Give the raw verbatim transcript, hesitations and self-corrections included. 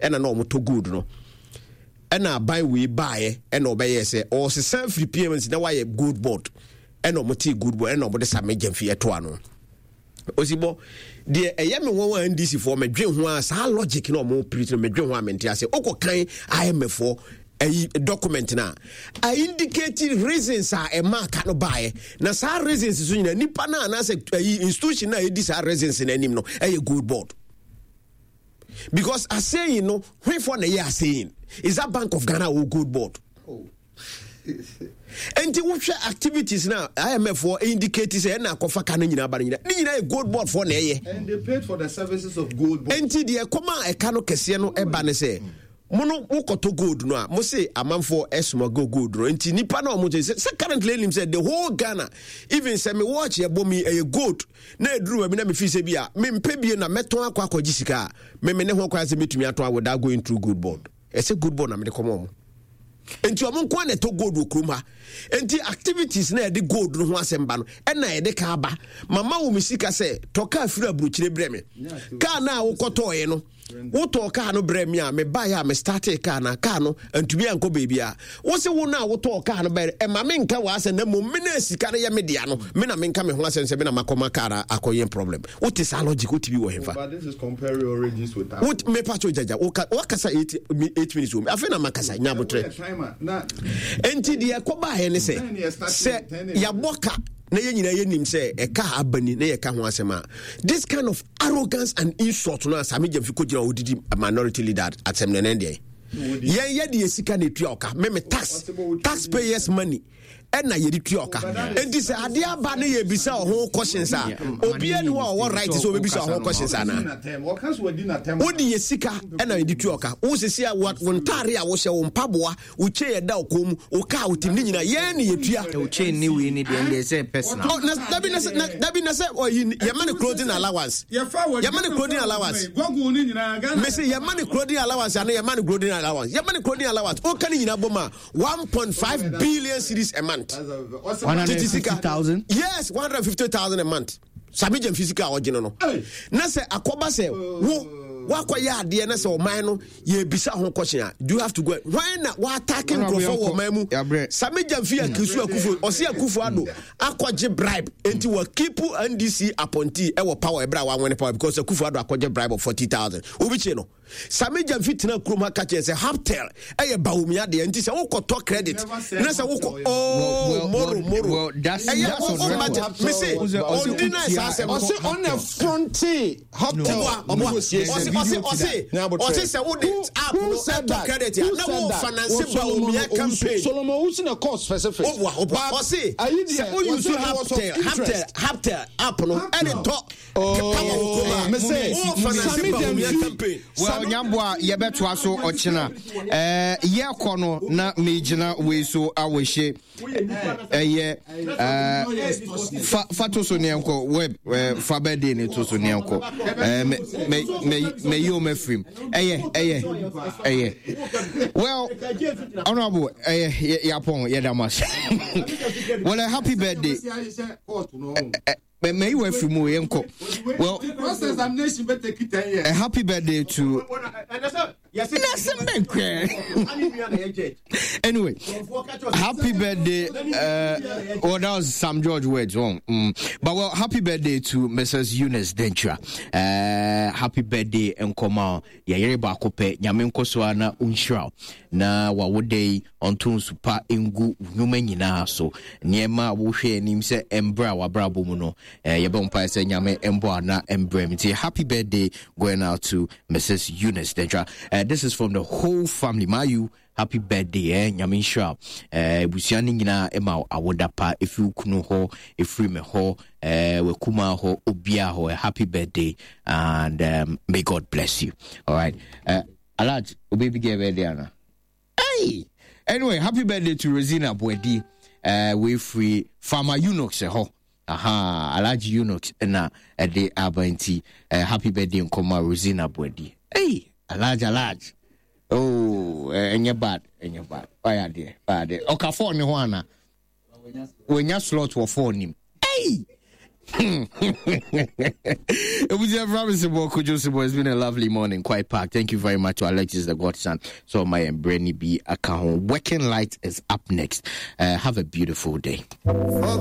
ɛna na ɔmo to good no ɛna buy we buy ɛna ɔbɛyɛ sɛ ɔsesa free payments na wayɛ good board ɛna ɔmo te good board ɛna ɔmo de Sami Gyamfi ɛto ano osibo de ɛyɛ me wɔn N D C for medwen ho a saa logic na ɔmo print no medwen ho a mente ase okokan I M F for a document na I indicate reasons are a mark no buy na sa reasons so nyina nipa na na say institution na e di sa reasons na anim no a good board because I say you know when for na year saying is that Bank of Ghana or good board oh enti wo hwe activities na I M F for indicate say na kofa ka na nyina ba nyina ni nyina e gold board for na eye and they paid for the services of gold board enti de koma e ka no kese no e ba ne say mono wokoto gold no a mo say amanfo esmo go gold no enti nipa na mo say currently him said the whole Ghana even say me watch e bomi e gold na eduru me na me fi say bia me mpebie na meton akwa akwa gisika me me ne ho kwa say metumi aton without going through good board e say good board na me de komo mo enti omo kwa na to gold okrum ha enti activities na e de gold no ho asemba no e na e de ka aba mama wo misika say toka afira buruchire breme ka na wokoto ye no wo to car no brɛ me a me buy a me start car na car no antumi anko baby a wo se wo na wo to car no brɛ e ma me nka wa se na mo me na sika na ye me dia no me na me nka me ho asɛm se me na makoma car akoyen problem what is a logic what be wo hemfa but this is comparing origins with that what me pacho jaja wo kasa eight minutes wo afi na makasa nya botre enti de yakoba he ne se se ya boka na ye nyina ye nim se e ka abani na ye ka ho asema this kind of arrogance and insult no Sami Gyamfi ko gina odidi minority leader at sem nene dey ye ye de sika na tua oka me me tax taxpayers money and na ye di tua oka enti se ade aba na ye bisa ho questions a obi ani wa wo right so be bisa ho questions ana odi ye sika and na ye di tua oka wo se sia what wontare a wo hye wo mpaboa wo che ye da okom wo ka wo tim ni nyina ye ni ye tua wo che ni we ni de say personal oh na dabi na dabi na say oh ye man clothing allowance ye man clothing allowance gogo ni nyina Ghana me say ye man clothing allowance and ye man clothing allowance ye man clothing allowance o kan nyina boma one point five billion cedis a month one hundred fifty thousand yes one hundred fifty thousand a month Sami Gyamfi sika ogino no na say akoba say wo wakoya ade na say o man no ye bisa ho question do you have to go when na wa attacking grofo wo man mu Sami Gyamfi akisu akufo o se akufo ado akoje bribe enti wa keep N D C appointee e wo power e bra wa won power because akufo ado akoje bribe of forty thousand obi che no Sami Gyamfi tina kroma ka che say Haptel e ye bawumia de enti say wo to credit na say wo oh moro moro that's that's me say on deny say on the frontier Haptel Ose ose ose se wo de app no to credit na wo finance bawumia campaign Solomon who's in a cost specific obo obo ose se wo use Haptel Haptel Haptel app no and it talk oh me say finance bawumia campaign well nyamboa ye beto aso ochina eh ye kono na mejina we so awehye eh eh fato so nenko web fa bede ne to so nenko eh me me me yo me film eh eh eh well honorable eh yapon ye damas well a happy birthday may you from Yenko. Well, examination better a happy birthday to anyway, happy birthday. Uh, oh, that was Sam George words wrong. Mm. But well, happy birthday to Missus Eunice Dentra. Uh, happy birthday, Nkoma. Yayere Bakope, Nyamenko Swana Unshra. Na wawode ontun supa engu nyuma nyina so niema wo hwe nim se embra wabra bomuno eh yebon pa se nyame embo na embrem. Happy birthday going out to Missus Eunice Dentra. Uh, this is from the whole family. Mayu, happy birthday eh nyame nhwa eh busuani nyina ema awoda pa efi kunu ho efri me ho eh we kuma ho obia ho. Happy birthday and um, may God bless you. All right. Uh, Alaj obebi ge birthday ana. Hey! Anyway, happy birthday to Rosina Boedi. Uh, we free Farmer Eunuch se ho. Aha, Alaji Eunuch na a day abanti. Uh, happy birthday nkoma Rosina Boedi. Hey, Alaji Alaji. Oh, enye bad, enye bad. Oya de, bad de. Okafor ni ho ana. Wenya slot wo phone him. Hey! It was your promise about Kujosibo. It's been a lovely morning, quite packed. Thank you very much to Alexis the Godson. So my and Brenny B account. Working Light is up next. Uh, have a beautiful day.